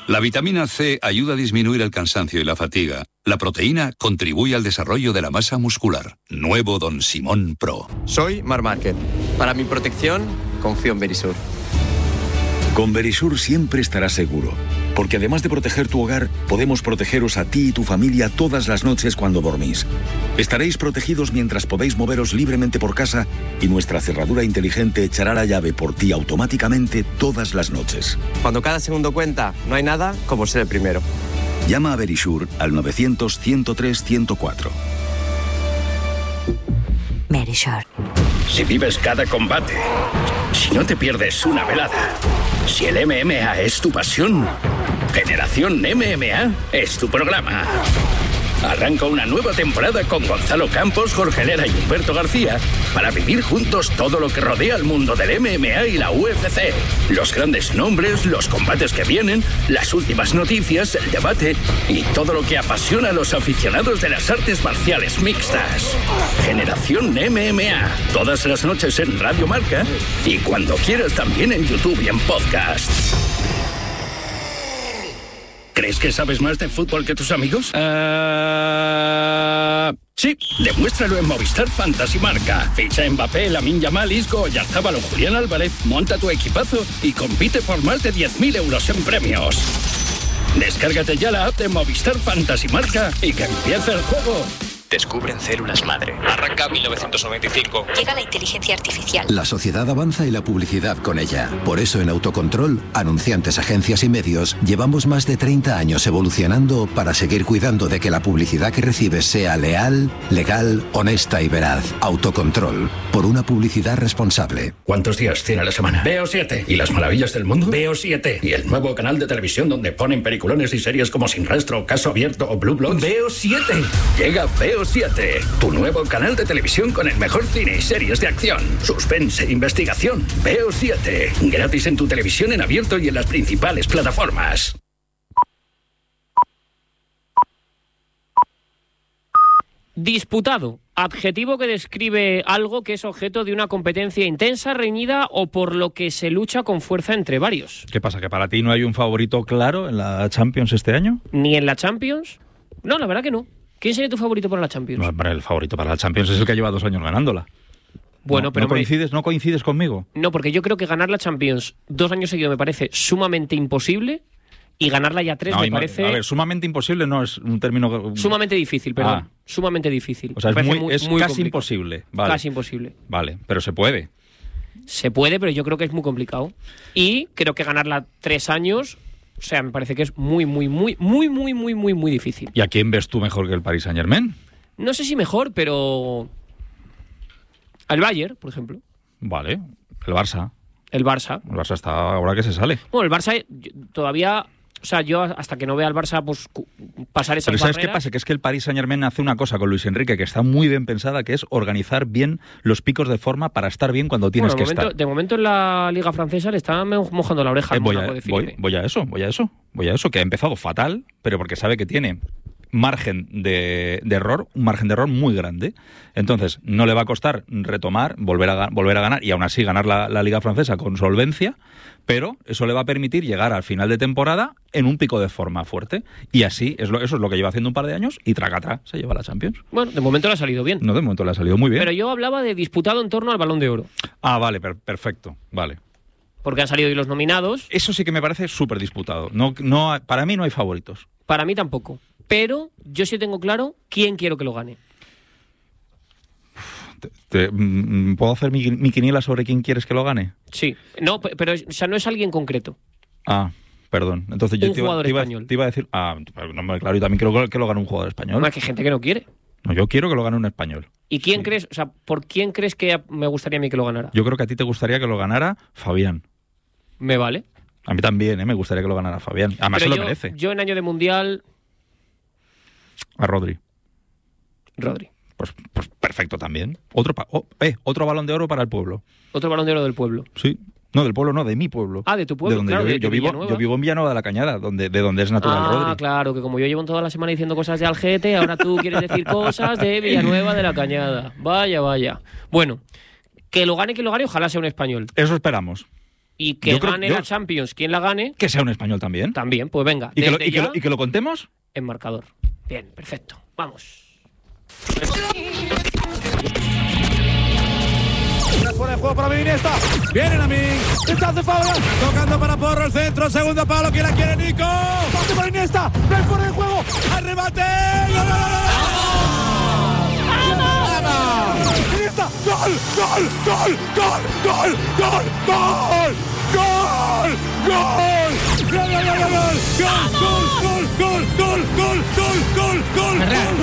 La vitamina C ayuda a disminuir el cansancio y la fatiga. La proteína contribuye al desarrollo de la masa muscular. Nuevo Don Simón Pro. Soy Marc Márquez. Para mi protección, confío en Verisur. Con Verisur siempre estarás seguro, porque además de proteger tu hogar, podemos protegeros a ti y tu familia todas las noches cuando dormís. Estaréis protegidos mientras podéis moveros libremente por casa y nuestra cerradura inteligente echará la llave por ti automáticamente todas las noches. Cuando cada segundo cuenta, no hay nada como ser el primero. Llama a Verisur al 900-103-104. Verisur. Si vives cada combate, si no te pierdes una velada, si el MMA es tu pasión, Generación MMA es tu programa. Arranca una nueva temporada con Gonzalo Campos, Jorge Herrera y Humberto García para vivir juntos todo lo que rodea al mundo del MMA y la UFC. Los grandes nombres, los combates que vienen, las últimas noticias, el debate y todo lo que apasiona a los aficionados de las artes marciales mixtas. Generación MMA, todas las noches en Radio Marca y cuando quieras también en YouTube y en podcast. ¿Crees que sabes más de fútbol que tus amigos? Sí, demuéstralo en Movistar Fantasy Marca. Ficha a Mbappé, Lamine Yamal, Isco, Oyarzabal o Julián Álvarez, monta tu equipazo y compite por más de 10.000 euros en premios. Descárgate ya la app de Movistar Fantasy Marca y que empiece el juego. Descubren células madre. Arranca 1995. Llega la inteligencia artificial. La sociedad avanza y la publicidad con ella. Por eso en Autocontrol, anunciantes, agencias y medios, llevamos más de 30 años evolucionando para seguir cuidando de que la publicidad que recibes sea leal, legal, honesta y veraz. Autocontrol. Por una publicidad responsable. ¿Cuántos días tiene la semana? Veo 7. ¿Y las maravillas del mundo? Veo 7. ¿Y el nuevo canal de televisión donde ponen peliculones y series como Sin Rastro, Caso Abierto o Blue Bloods? Veo 7. Llega Veo 7, tu nuevo canal de televisión con el mejor cine y series de acción, suspense e investigación. Veo 7, gratis en tu televisión en abierto y en las principales plataformas. Disputado, adjetivo que describe algo que es objeto de una competencia intensa, reñida o por lo que se lucha con fuerza entre varios. ¿Qué pasa, que para ti no hay un favorito claro en la Champions este año? ¿Ni en la Champions? No, la verdad que no. ¿Quién sería tu favorito para la Champions? No, el favorito para la Champions es el que lleva 2 años ganándola. Bueno, no, pero ¿no coincides conmigo? No, porque yo creo que ganar la Champions 2 años seguidos me parece sumamente imposible y ganarla ya 3 me parece... A ver, sumamente imposible no es un término... Sumamente difícil, perdón. Sumamente difícil. O sea, es casi complicado. imposible. Vale. Casi imposible. Vale, pero se puede. Se puede, pero yo creo que es muy complicado. Y creo que ganarla 3 años... O sea, me parece que es muy difícil. ¿Y a quién ves tú mejor que el Paris Saint-Germain? No sé si mejor, pero... Al Bayern, por ejemplo. Vale. El Barça. El Barça está ahora que se sale. Bueno, el Barça todavía... O sea, yo hasta que no vea al Barça pues pasar esas barreras... Pero ¿sabes qué pasa? Que es que el Paris Saint-Germain hace una cosa con Luis Enrique que está muy bien pensada, que es organizar bien los picos de forma para estar bien cuando tienes que estar. De momento en la Liga Francesa le está mojando la oreja al Mónaco de Filipe. Voy a eso, que ha empezado fatal, pero porque sabe que tiene margen de error, un margen de error muy grande. Entonces, no le va a costar retomar, volver a ganar y aún así ganar la Liga Francesa con solvencia, pero eso le va a permitir llegar al final de temporada en un pico de forma fuerte. Y así, eso es lo que lleva haciendo un par de años y tracatra, se lleva la Champions. Bueno, de momento le ha salido bien. No, de momento le ha salido muy bien. Pero yo hablaba de disputado en torno al Balón de Oro. Ah, vale, perfecto, vale. Porque han salido hoy los nominados. Eso sí que me parece súper disputado. No, para mí no hay favoritos. Para mí tampoco. Pero yo sí tengo claro quién quiero que lo gane. ¿Puedo hacer mi quiniela sobre quién quieres que lo gane? Sí. No, pero o sea, no es alguien concreto. Ah, perdón. Entonces yo te iba a decir... no, claro, yo también quiero que lo gane un jugador español. No, es que hay gente que no quiere. No, yo quiero que lo gane un español. ¿Y quién crees? O sea, ¿por quién crees que me gustaría a mí que lo ganara? Yo creo que a ti te gustaría que lo ganara Fabián. Me vale. A mí también, me gustaría que lo ganara Fabián. Además se lo merece. Yo en año de Mundial... A Rodri. Pues perfecto también. Otro Balón de Oro para el pueblo. Otro Balón de Oro del pueblo. Sí. No, del pueblo no, de mi pueblo. Ah, de tu pueblo, de donde yo vivo en Villanueva de la Cañada, de donde es natural Rodri. Ah, claro, que como yo llevo toda la semana diciendo cosas de Algete, ahora tú quieres decir cosas de Villanueva de la Cañada. Vaya. Bueno, que lo gane, ojalá sea un español. Eso esperamos. y que gane la Champions, quien la gane. Que sea un español también. También, pues venga. ¿Y que lo contemos? En marcador. Bien, perfecto. Vamos. Fuera de juego para mí, Iniesta. Vienen a mí. Está de Fabra. Tocando para Porro el centro. Segundo palo. ¿Quién la quiere, Nico? Pase para Iniesta. Ven fuera de juego. Al remate. ¡Gol! Iniesta. ¡Gol! ¡Gol! ¡Gol! ¡Gol! ¡Gol! ¡Gol! ¡Gol! ¡Gol! ¡Gol! ¡Gol! ¡Gol! ¡Gol! ¡Gol! ¡Gol!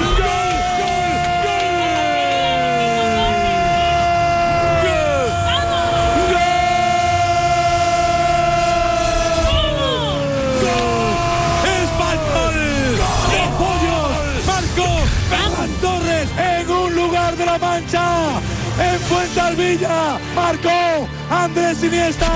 De la Mancha, en Fuensalvilla, marcó Andrés Iniesta.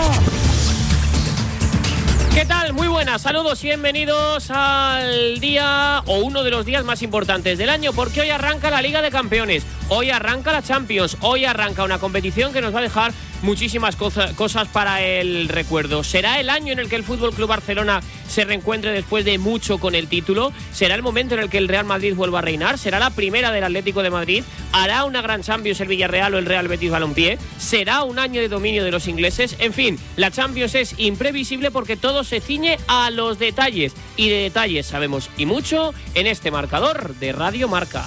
¿Qué tal? Muy buenas, saludos y bienvenidos al día o uno de los días más importantes del año, porque hoy arranca la Liga de Campeones, hoy arranca la Champions, hoy arranca una competición que nos va a dejar muchísimas cosas para el recuerdo. ¿Será el año en el que el Fútbol Club Barcelona se reencuentre después de mucho con el título? ¿Será el momento en el que el Real Madrid vuelva a reinar? ¿Será la primera del Atlético de Madrid? ¿Hará una gran Champions el Villarreal o el Real Betis Balompié? ¿Será un año de dominio de los ingleses? En fin, la Champions es imprevisible porque todo se ciñe a los detalles. Y de detalles sabemos y mucho en este marcador de Radio Marca.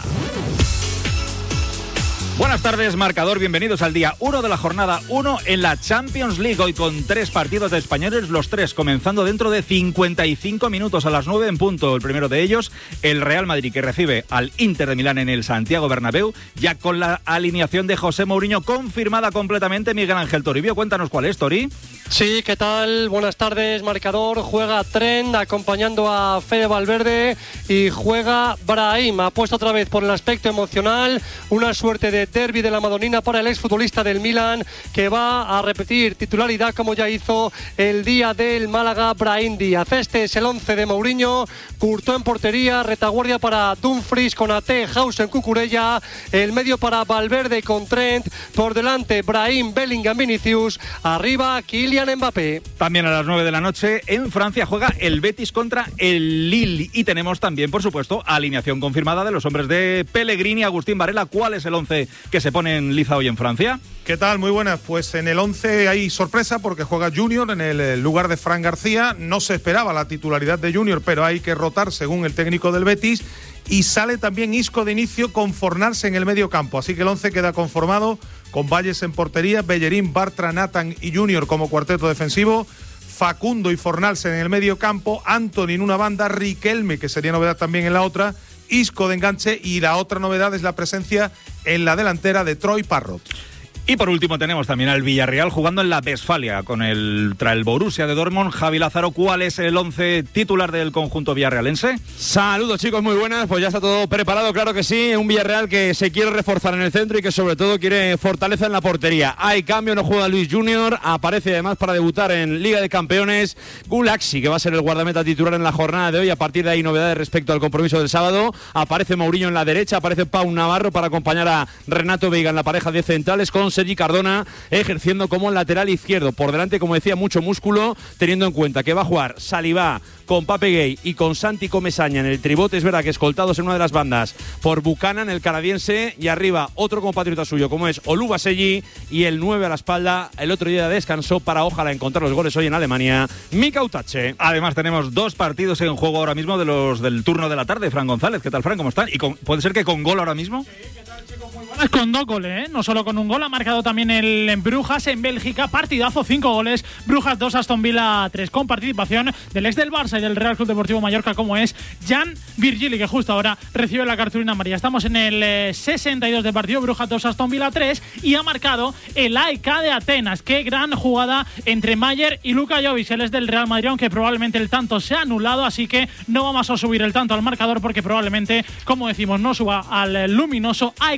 Buenas tardes, marcador, bienvenidos al día 1 de la jornada 1 en la Champions League, hoy con 3 partidos de españoles, los 3 comenzando dentro de 55 minutos a las 9 en punto. El primero de ellos, el Real Madrid, que recibe al Inter de Milán en el Santiago Bernabéu, ya con la alineación de José Mourinho confirmada completamente. Miguel Ángel Toribio, cuéntanos cuál es, Tori. Sí, ¿qué tal? Buenas tardes, marcador. Juega Trent acompañando a Fede Valverde y juega Brahim. Apuesta otra vez por el aspecto emocional, una suerte de derbi de la Madonina para el exfutbolista del Milan, que va a repetir titularidad como ya hizo el día del Málaga, Brahim Díaz. Este es el 11 de Mourinho. Courtois en portería, retaguardia para Dumfries con Ate, Hausen, Cucurella, el medio para Valverde con Trent, por delante Brahim, Bellingham, Vinicius, arriba Kylian Mbappé. También a las 9 de la noche en Francia juega el Betis contra el Lille, y tenemos también, por supuesto, alineación confirmada de los hombres de Pellegrini. Agustín Varela, ¿cuál es el 11 que se pone en liza hoy en Francia? ¿Qué tal? Muy buenas. Pues en el 11 hay sorpresa porque juega Junior en el lugar de Fran García. No se esperaba la titularidad de Junior, pero hay que rotar según el técnico del Betis. Y sale también Isco de inicio con Fornals en el medio campo. Así que el 11 queda conformado con Valles en portería, Bellerín, Bartra, Nathan y Junior como cuarteto defensivo, Facundo y Fornals en el medio campo, Antony en una banda, Riquelme, que sería novedad también en la otra, Isco de enganche, y la otra novedad es la presencia en la delantera de Troy Parrott. Y por último tenemos también al Villarreal jugando en la Westfalia contra el Borussia de Dortmund. Javi Lázaro, ¿cuál es el 11 titular del conjunto villarrealense? Saludos, chicos, muy buenas. Pues ya está todo preparado, claro que sí. Un Villarreal que se quiere reforzar en el centro y que sobre todo quiere fortaleza en la portería. Hay cambio, no juega Luis Junior, aparece además para debutar en Liga de Campeones Gulaxi, que va a ser el guardameta titular en la jornada de hoy. A partir de ahí novedades respecto al compromiso del sábado. Aparece Mourinho en la derecha, aparece Pau Navarro para acompañar a Renato Veiga en la pareja de centrales, con Sergi Cardona ejerciendo como lateral izquierdo. Por delante, como decía, mucho músculo, teniendo en cuenta que va a jugar Saliba con Pape Gay y con Santi Comesaña en el tribote. Es verdad que escoltados en una de las bandas por Buchanan, el canadiense, y arriba otro compatriota suyo como es Oluwaseyi, y el 9 a la espalda. El otro día descansó para ojalá encontrar los goles hoy en Alemania, Mika Utache. Además tenemos 2 partidos en juego ahora mismo de los del turno de la tarde. Fran González, ¿qué tal, Fran? ¿Cómo están? ¿Y puede ser que con gol ahora mismo? Sí, ¿qué tal, chicos? Muy buenas. Con 2 goles, no solo con un gol. Ha marcado también el Brujas en Bélgica, partidazo, 5 goles, Brujas 2, Aston Villa 3, con participación del ex del Barça y del Real Club Deportivo Mallorca como es Jan Virgili, que justo ahora recibe la cartulina amarilla. Estamos en el 62 de partido, Brujas 2, Aston Villa 3, y ha marcado el AEK de Atenas. Qué gran jugada entre Mayer y Luka Jovic, él es del Real Madrid, aunque probablemente el tanto se ha anulado, así que no vamos a subir el tanto al marcador porque probablemente, como decimos, no suba al luminoso AEK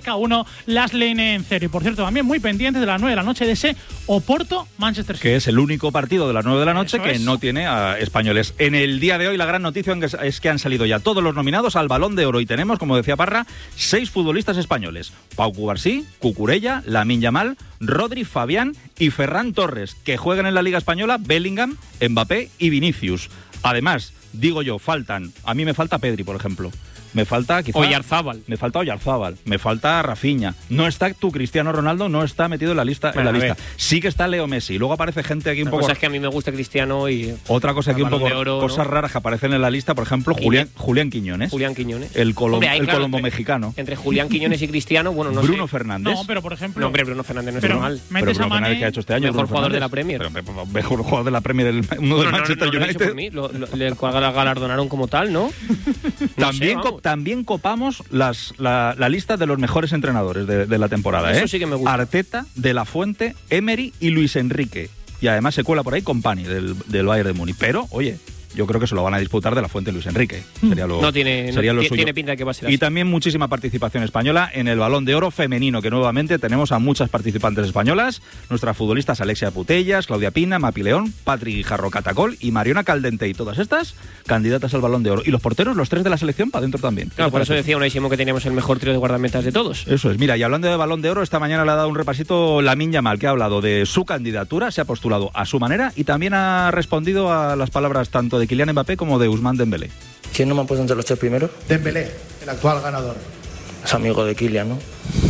K1 Last Lane en 0. Y por cierto, también muy pendiente de las 9 de la noche de ese Oporto-Manchester City. Que es el único partido de las 9 de la noche Eso que es. no tiene a españoles. En el día de hoy la gran noticia es que han salido ya todos los nominados al Balón de Oro y tenemos, como decía Parra, 6 futbolistas españoles. Pau Cubarsí, Cucurella, Lamine Yamal, Rodri, Fabián y Ferran Torres, que juegan en la Liga Española Bellingham, Mbappé y Vinicius. Además, digo yo, a mí me falta Pedri, por ejemplo. Me falta quizá Oyarzábal. Me falta Oyarzábal, me falta Rafinha. No está tu Cristiano Ronaldo, no está metido en la lista. Bueno, en la a lista. Sí que está Leo Messi. Luego aparece gente aquí un poco. Cosa es que a mí me gusta Cristiano y Otra cosa aquí un poco Oro, cosas raras que aparecen en la lista, por ejemplo, Julián Quiñones. Julián Quiñones. El Colombo Hombre, mexicano. Entre Julián Quiñones y Cristiano, bueno, no Bruno sé. Fernández. No, pero por ejemplo. No, hombre, Bruno Fernández no es normal. Pero Bruno Fernández, ¿qué ha hecho este año? Mejor jugador de la Premier. Mejor jugador de la Premier, uno del Manchester no, United. Por mí. Le galardonaron como tal, ¿no? También copamos la lista de los mejores entrenadores de la temporada. Eso sí que me gusta. Arteta, De La Fuente, Emery y Luis Enrique. Y además se cuela por ahí Kompany del Bayern de Múnich. Pero, oye, yo creo que se lo van a disputar De La Fuente y Luis Enrique. Sería lo suyo. Tiene pinta de que va a ser así. Y también muchísima participación española en el Balón de Oro femenino, que nuevamente tenemos a muchas participantes españolas. Nuestras futbolistas Alexia Putellas, Claudia Pina, Mapi León, Patri Guijarro Catacol y Mariona Caldente. Y todas estas candidatas al Balón de Oro. Y los porteros, los 3 de la selección, para adentro también. Claro, por eso decía Unaísimo que teníamos el mejor trío de guardametas de todos. Eso es. Mira, y hablando de Balón de Oro, esta mañana le ha dado un repasito Lamine Yamal, que ha hablado de su candidatura, se ha postulado a su manera y también ha respondido a las palabras tanto de Kylian Mbappé como de Ousmane Dembélé. ¿Quién no me ha puesto entre los 3 primeros? Dembélé, el actual ganador. Es amigo de Kylian, ¿no?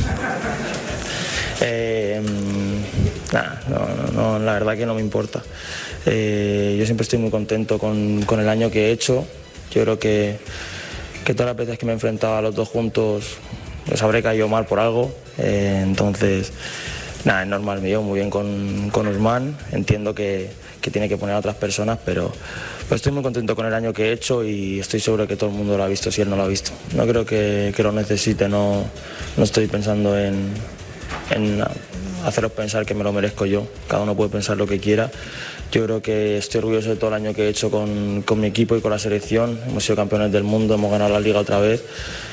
No, la verdad que no me importa. Yo siempre estoy muy contento con el año que he hecho. Yo creo que todas las veces que me he enfrentado a los dos juntos les habré caído mal por algo. Entonces, es normal, me llevo muy bien con Ousmane. Entiendo que tiene que poner a otras personas, pero estoy muy contento con el año que he hecho y estoy seguro que todo el mundo lo ha visto si él no lo ha visto. No creo que lo necesite, no estoy pensando en haceros pensar que me lo merezco yo. Cada uno puede pensar lo que quiera. Yo creo que estoy orgulloso de todo el año que he hecho con mi equipo y con la selección. Hemos sido campeones del mundo, hemos ganado la Liga otra vez.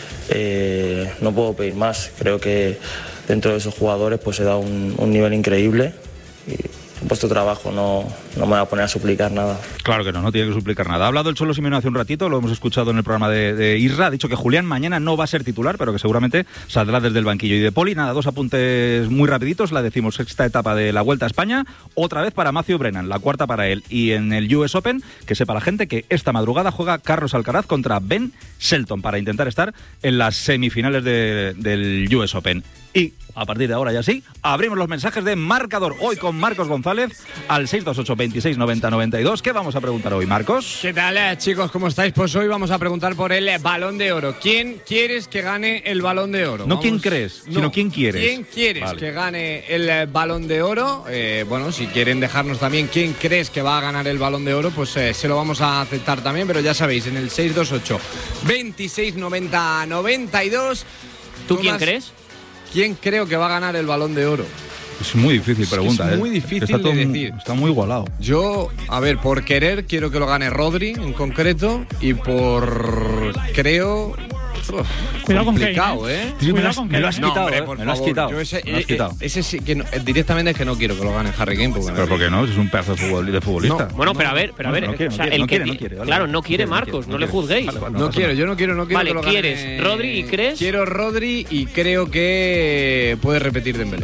No puedo pedir más. Creo que dentro de esos jugadores pues he dado un nivel increíble. Y he puesto trabajo, no me voy a poner a suplicar nada. Claro que no tiene que suplicar nada. Ha hablado el Cholo Simeone hace un ratito, lo hemos escuchado en el programa de Isra, ha dicho que Julián mañana no va a ser titular, pero que seguramente saldrá desde el banquillo. Y de Poli, nada, 2 apuntes muy rapiditos, la 16ª etapa de la Vuelta a España, otra vez para Matthew Brennan, la 4ª para él. Y en el US Open, que sepa la gente que esta madrugada juega Carlos Alcaraz contra Ben Shelton para intentar estar en las semifinales del US Open. Y a partir de ahora ya sí, abrimos los mensajes de marcador hoy con Marcos González al 628 26 90 92. ¿Qué vamos a preguntar hoy, Marcos? ¿Qué tal, chicos? ¿Cómo estáis? Pues hoy vamos a preguntar por el Balón de Oro. ¿Quién quieres que gane el Balón de Oro? No quién crees, sino quién quieres. ¿Quién quieres que gane el Balón de Oro? Bueno, si quieren dejarnos también quién crees que va a ganar el Balón de Oro, pues se lo vamos a aceptar también, pero ya sabéis, en el 628 26 90 92. ¿Tú quién crees? ¿Quién creo que va a ganar el Balón de Oro? Es muy difícil pregunta, Es muy difícil está de decir. Está muy igualado. Yo, a ver, por querer quiero que lo gane Rodri en concreto y por creo... Cuidado complicado, con Kane, Cuidado con me lo has Kane. quitado, hombre, por me lo has favor. quitado. Yo ese, me lo has quitado. ese sí que directamente es que no quiero que lo gane Harry Kane. ¿Pero por qué no? Es un pedazo de futbolista. Bueno, pero a ver. No quiere, o sea, no quiere, vale, claro, no quiere Marcos, no le juzguéis. No quiero, yo no quiero Vale, que lo gane. ¿quieres Rodri y crees? Quiero Rodri y creo que puede repetir Dembélé.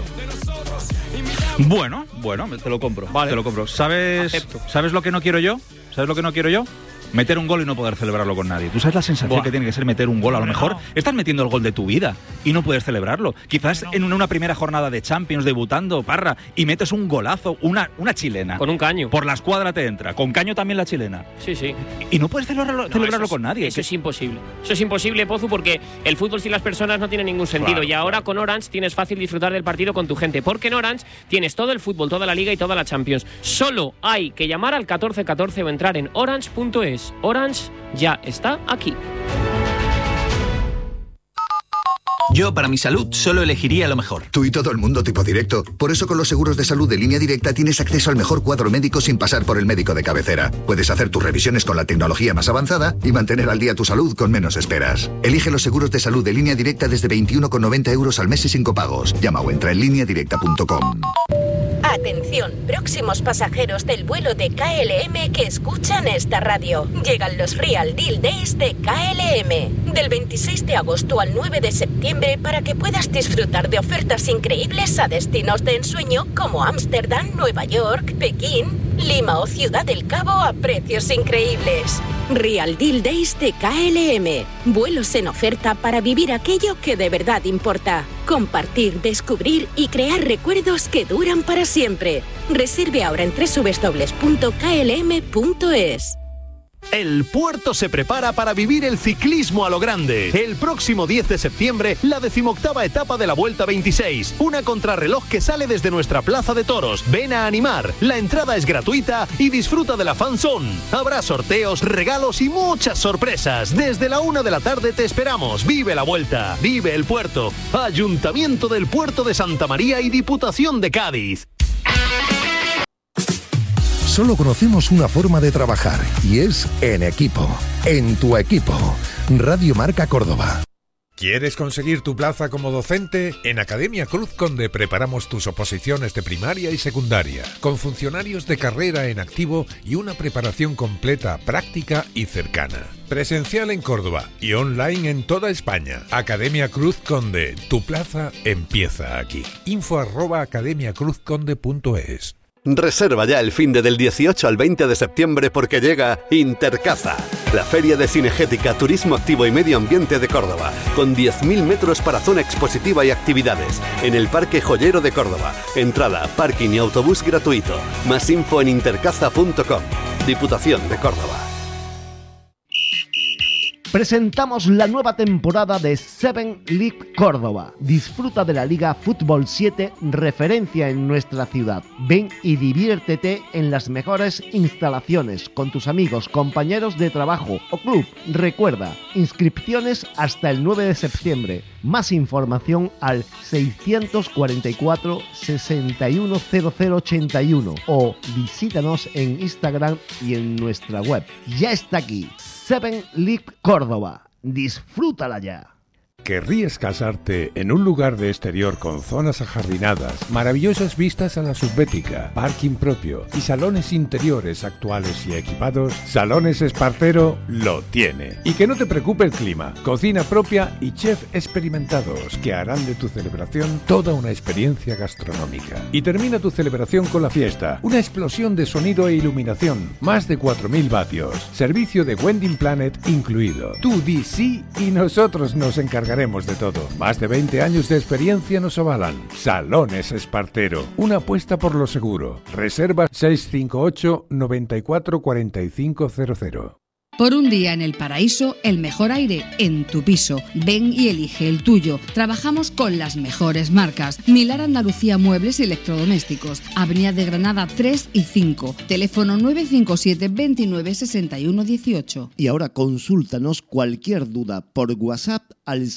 Bueno, te lo compro. Vale. Te lo compro. ¿Sabes lo que no quiero yo? ¿Sabes lo que no quiero yo? Meter un gol y no poder celebrarlo con nadie. ¿Tú sabes la sensación que tiene que ser meter un gol? A lo mejor estás metiendo el gol de tu vida y no puedes celebrarlo. Quizás en una primera jornada de Champions debutando, Parra, y metes un golazo, una chilena. Con un caño. Por la escuadra te entra. Con caño también la chilena. Sí. Y no puedes celebrarlo con nadie. Eso es imposible. Eso es imposible, Pozu, porque el fútbol sin las personas no tiene ningún sentido. Claro, y ahora con Orange tienes fácil disfrutar del partido con tu gente. Porque en Orange tienes todo el fútbol, toda la liga y toda la Champions. Solo hay que llamar al 1414 o entrar en orange.es. Orange ya está aquí. Yo, para mi salud, solo elegiría lo mejor. Tú y todo el mundo tipo directo. Por eso con los seguros de salud de Línea Directa tienes acceso al mejor cuadro médico sin pasar por el médico de cabecera. Puedes hacer tus revisiones con la tecnología más avanzada y mantener al día tu salud con menos esperas. Elige los seguros de salud de Línea Directa desde 21,90 € al mes y sin copagos. Llama o entra en lineadirecta.com. Atención, próximos pasajeros del vuelo de KLM que escuchan esta radio. Llegan los Real Deal Days de KLM. Del 26 de agosto al 9 de septiembre para que puedas disfrutar de ofertas increíbles a destinos de ensueño como Ámsterdam, Nueva York, Pekín, Lima o Ciudad del Cabo a precios increíbles. Real Deal Days de KLM. Vuelos en oferta para vivir aquello que de verdad importa. Compartir, descubrir y crear recuerdos que duran para siempre. Reserve ahora en www.klm.es. El puerto se prepara para vivir el ciclismo a lo grande. El próximo 10 de septiembre, la 18ª etapa de la Vuelta 26. Una contrarreloj que sale desde nuestra plaza de toros. Ven a animar. La entrada es gratuita y disfruta de la fan zone. Habrá sorteos, regalos y muchas sorpresas. Desde la 1 de la tarde te esperamos. Vive la Vuelta. Vive el puerto. Ayuntamiento del Puerto de Santa María y Diputación de Cádiz. Solo conocemos una forma de trabajar y es en equipo. En tu equipo. Radio Marca Córdoba. ¿Quieres conseguir tu plaza como docente? En Academia Cruz Conde preparamos tus oposiciones de primaria y secundaria, con funcionarios de carrera en activo y una preparación completa, práctica y cercana. Presencial en Córdoba y online en toda España. Academia Cruz Conde, tu plaza empieza aquí. info@academiacruzconde.es. Reserva ya el finde del 18 al 20 de septiembre porque llega Intercaza, la feria de cinegética, turismo activo y medio ambiente de Córdoba, con 10.000 metros para zona expositiva y actividades, en el Parque Joyero de Córdoba. Entrada, parking y autobús gratuito. Más info en intercaza.com. Diputación de Córdoba. Presentamos la nueva temporada de 7 League Córdoba. Disfruta de la Liga Fútbol 7, referencia en nuestra ciudad. Ven y diviértete en las mejores instalaciones con tus amigos, compañeros de trabajo o club. Recuerda, inscripciones hasta el 9 de septiembre. Más información al 644 610081 o visítanos en Instagram y en nuestra web. Ya está aquí. 7 League Córdoba. Disfrútala ya. ¿Querrías casarte en un lugar de exterior con zonas ajardinadas, maravillosas vistas a la subbética, parking propio y salones interiores actuales y equipados? Salones Espartero lo tiene. Y que no te preocupe el clima, cocina propia y chef experimentados que harán de tu celebración toda una experiencia gastronómica. Y termina tu celebración con la fiesta, una explosión de sonido e iluminación, más de 4.000 vatios, servicio de Wedding Planet incluido. Tú di sí y nosotros nos encargaremos de todo. Más de 20 años de experiencia nos avalan. Salones Espartero, una apuesta por lo seguro. Reserva 658 94 4500. Por un día en el paraíso, el mejor aire en tu piso. Ven y elige el tuyo. Trabajamos con las mejores marcas. Milar Andalucía Muebles y Electrodomésticos. Avenida de Granada 3 y 5. Teléfono 957 29 61 18. Y ahora consúltanos cualquier duda por WhatsApp al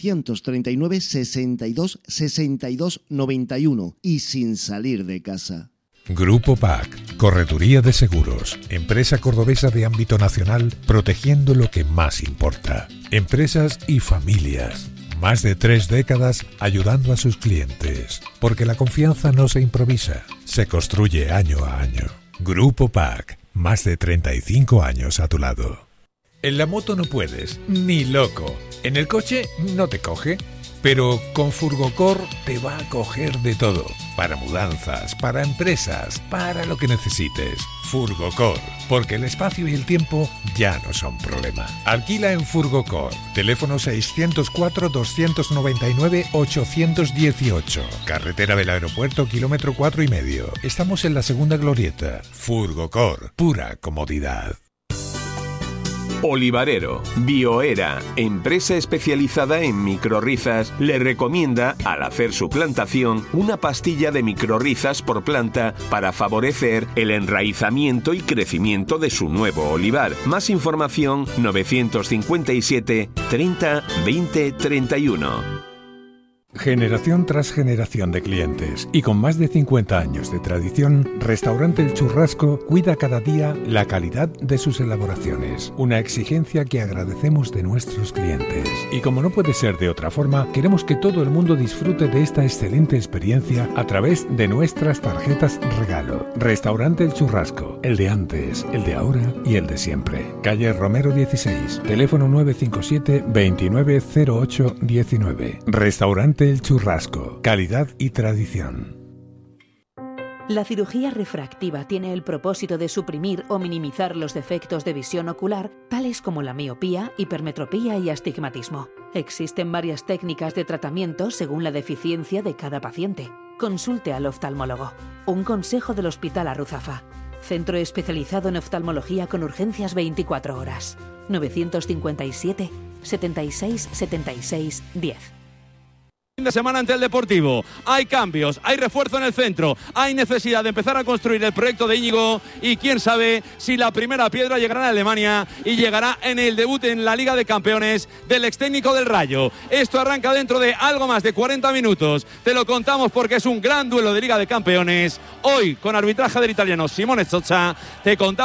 639 62 62 91 y sin salir de casa. Grupo PAC, Correduría de Seguros, empresa cordobesa de ámbito nacional, protegiendo lo que más importa. Empresas y familias. Más de 3 décadas ayudando a sus clientes. Porque la confianza no se improvisa, se construye año a año. Grupo PAC, más de 35 años a tu lado. En la moto no puedes, ni loco. En el coche no te coge. Pero con Furgocor te va a coger de todo. Para mudanzas, para empresas, para lo que necesites. Furgocor, porque el espacio y el tiempo ya no son problema. Alquila en Furgocor. Teléfono 604 299 818. Carretera del Aeropuerto, kilómetro 4,5. Estamos en la segunda glorieta. Furgocor, pura comodidad. Olivarero, Bioera, empresa especializada en microrrizas, le recomienda, al hacer su plantación, una pastilla de microrrizas por planta para favorecer el enraizamiento y crecimiento de su nuevo olivar. Más información 957 30 20 31. Generación tras generación de clientes y con más de 50 años de tradición, Restaurante El Churrasco cuida cada día la calidad de sus elaboraciones, una exigencia que agradecemos de nuestros clientes. Y como no puede ser de otra forma, queremos que todo el mundo disfrute de esta excelente experiencia a través de nuestras tarjetas regalo. Restaurante El Churrasco, el de antes, el de ahora y el de siempre. Calle Romero 16, teléfono 957 2908 19. Restaurante El Churrasco, calidad y tradición. La cirugía refractiva tiene el propósito de suprimir o minimizar los defectos de visión ocular, tales como la miopía, hipermetropía y astigmatismo. Existen varias técnicas de tratamiento según la deficiencia de cada paciente. Consulte al oftalmólogo. Un consejo del Hospital Arruzafa. Centro especializado en oftalmología con urgencias 24 horas. 957 76 76 10. Fin de semana ante el Deportivo. Hay cambios, hay refuerzo en el centro, hay necesidad de empezar a construir el proyecto de Íñigo y quién sabe si la primera piedra llegará a Alemania y llegará en el debut en la Liga de Campeones del ex técnico del Rayo. Esto arranca dentro de algo más de 40 minutos. Te lo contamos porque es un gran duelo de Liga de Campeones. Hoy con arbitraje del italiano Simone Zocca te contamos